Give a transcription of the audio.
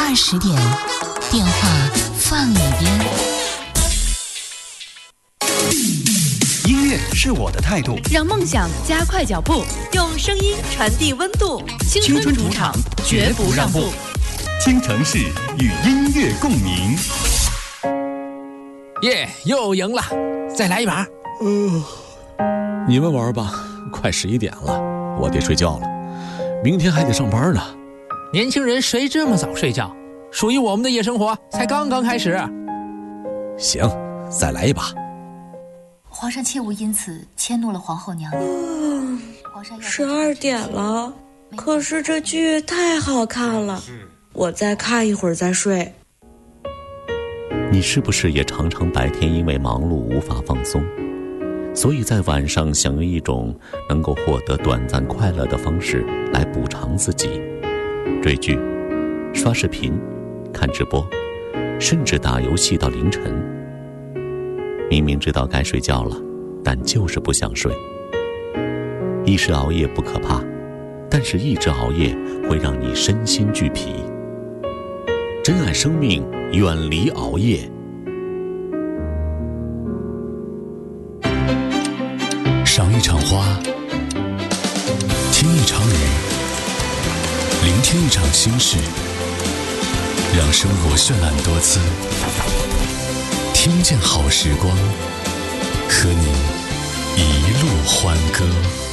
20点，电话放一边。 音乐是我的态度， 让梦想加快脚步，用声音传递温度。青春主场，绝不让步。 京城市与音乐共鸣。 耶，又赢了，再来一把。 你们玩吧，快11点了，我得睡觉了，明天还得上班呢。 年轻人谁这么早睡觉？属于我们的夜生活才刚刚开始。 行，再来一把。 皇上切勿因此迁怒了皇后娘娘。 12点了，可是这剧太好看了，我再看一会儿再睡。 你是不是也常常白天因为忙碌无法放松，所以在晚上想用一种能够获得短暂快乐的方式来补偿自己？追剧、刷视频、看直播，甚至打游戏到凌晨。明明知道该睡觉了，但就是不想睡。一时熬夜不可怕，但是一直熬夜会让你身心俱疲。珍爱生命，远离熬夜。 赏一场花，听一场雨，聆听一场心事，让生活绚烂多姿。听见好时光，和你一路欢歌。